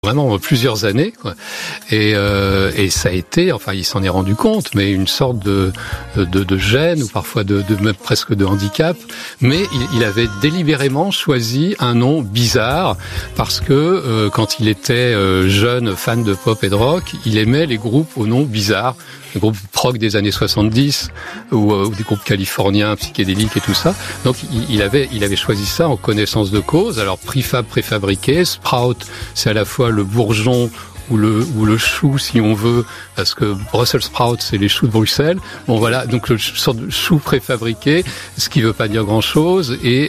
vraiment plusieurs années, quoi. Et ça a été, enfin, il s'en est rendu compte, mais une sorte de gêne ou parfois même presque de handicap. Mais il avait délibérément choisi un nom bizarre parce que quand il était jeune fan de pop et de rock, il aimait les groupes aux noms bizarres. Les groupes prog des années 70 ou des groupes californiens psychédéliques et tout ça. Donc il avait choisi ça en connaissance de cause. Alors prefab, préfabriqué, Sprout, c'est à la fois le bourgeon ou le chou, si on veut, parce que Brussels Sprout, c'est les choux de Bruxelles. Bon, voilà, donc le sorte de chou préfabriqué, ce qui veut pas dire grand-chose, et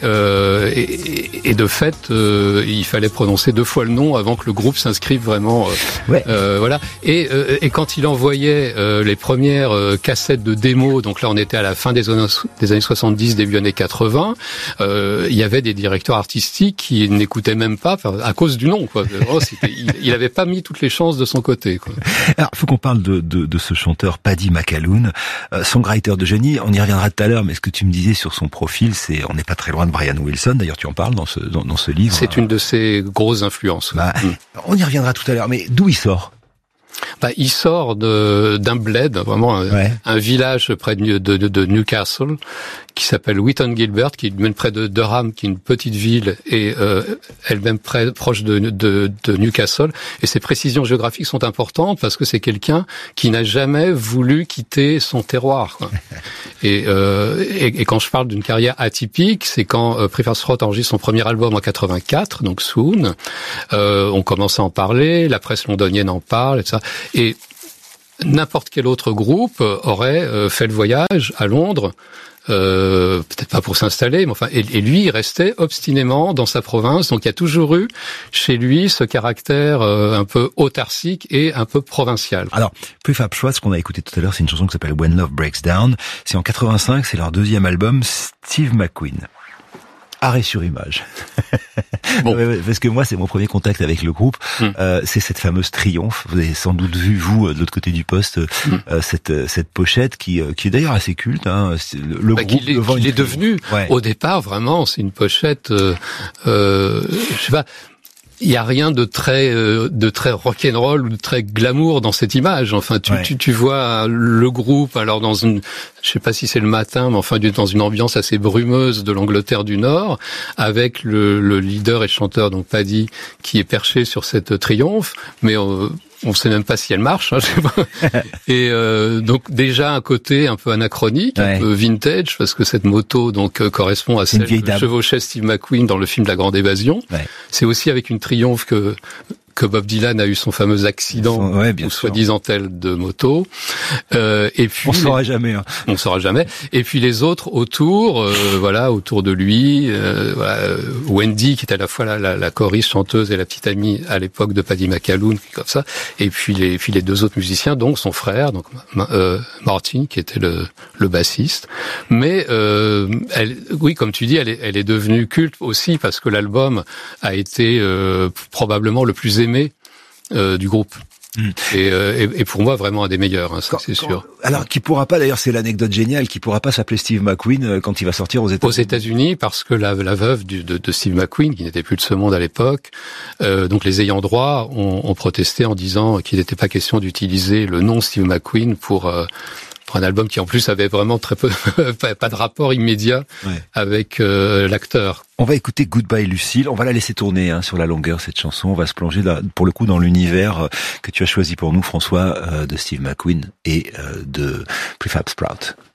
de fait, il fallait prononcer 2 fois le nom avant que le groupe s'inscrive vraiment. Voilà. Et quand il envoyait les premières cassettes de démos, donc là, on était à la fin des années 70, début années 80, il y avait des directeurs artistiques qui n'écoutaient même pas à cause du nom, quoi. Il avait pas mis toutes les chances de son côté, quoi. Alors, faut qu'on parle de ce chanteur Paddy McAloon, songwriter de génie. On y reviendra tout à l'heure, mais ce que tu me disais sur son profil, on n'est pas très loin de Brian Wilson. D'ailleurs, tu en parles dans ce livre. C'est une de ses grosses influences. On y reviendra tout à l'heure, mais d'où il sort? Il sort d'un bled, vraiment un village près de Newcastle, qui s'appelle Wheaton Gilbert, qui est même près de Durham, qui est une petite ville, et elle-même proche de Newcastle. Et ces précisions géographiques sont importantes parce que c'est quelqu'un qui n'a jamais voulu quitter son terroir, quoi. Et quand je parle d'une carrière atypique, c'est quand Prefab Sprout enregistre son premier album en 84, donc Soon. On commence à en parler, la presse londonienne en parle, etc. Et n'importe quel autre groupe aurait fait le voyage à Londres, peut-être pas pour s'installer, mais enfin, et lui, il restait obstinément dans sa province. Donc, il y a toujours eu chez lui ce caractère un peu autarcique et un peu provincial. Alors, Prefab Sprout, ce qu'on a écouté tout à l'heure, c'est une chanson qui s'appelle When Love Breaks Down. C'est en 85, c'est leur deuxième album, Steve McQueen. Arrêt sur image. Bon. Parce que moi, c'est mon premier contact avec le groupe. C'est cette fameuse triomphe. Vous avez sans doute vu, vous, de l'autre côté du poste, cette pochette qui est d'ailleurs assez culte. Hein. Le groupe il est devenu, au départ, vraiment, c'est une pochette, je sais pas, il y a rien de très rock'n'roll ou de très glamour dans cette image. Enfin, tu vois le groupe, alors dans je sais pas si c'est le matin, mais enfin dans une ambiance assez brumeuse de l'Angleterre du Nord, avec le leader et chanteur, donc Paddy, qui est perché sur cette triomphe, mais on sait même pas si elle marche, hein, je sais pas. Et donc déjà un côté un peu anachronique, un peu vintage, parce que cette moto donc correspond à celle que chevauchait Steve McQueen dans le film La Grande Évasion. C'est aussi avec une triomphe que Bob Dylan a eu son fameux accident, ou soi-disant tel de moto. Et puis on saura jamais. Hein. On saura jamais. Et puis les autres autour, autour de lui, Wendy qui est à la fois la choriste, chanteuse et la petite amie à l'époque de Paddy McAloon, comme ça. Et puis les 2 autres musiciens, donc son frère, donc Martin qui était le bassiste. Mais comme tu dis, elle est devenue culte aussi parce que l'album a été probablement le plus aimé du groupe. Et pour moi vraiment un des meilleurs, hein, ça c'est sûr. Alors qui pourra pas, d'ailleurs c'est l'anecdote géniale, qui pourra pas s'appeler Steve McQueen quand il va sortir aux États-Unis. Aux États-Unis, parce que la veuve de Steve McQueen, qui n'était plus de ce monde à l'époque, donc les ayants droit ont protesté en disant qu'il n'était pas question d'utiliser le nom Steve McQueen pour un album qui en plus avait vraiment très peu, pas de rapport immédiat avec l'acteur. On va écouter Goodbye Lucille, on va la laisser tourner sur la longueur cette chanson, on va se plonger là, pour le coup dans l'univers que tu as choisi pour nous François, de Steve McQueen et de Prefab Sprout.